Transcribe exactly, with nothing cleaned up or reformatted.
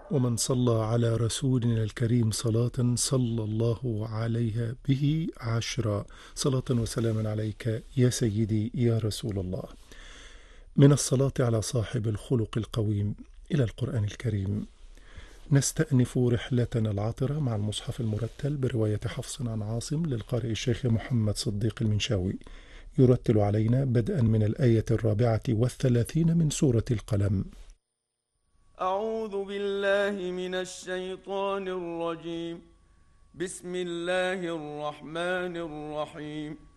ومن صلى على رسولنا الكريم صلاة صلى الله عليها به عشرا. صلاة وسلاما عليك يا سيدي يا رسول الله. من الصلاة على صاحب الخلق القويم إلى القرآن الكريم. نستأنف رحلتنا العطرة مع المصحف المرتل برواية حفص عن عاصم للقارئ الشيخ محمد صديق المنشاوي، يرتل علينا بدءا من الآية الرابعة والثلاثين من سورة القلم. أعوذ بالله من الشيطان الرجيم. بسم الله الرحمن الرحيم.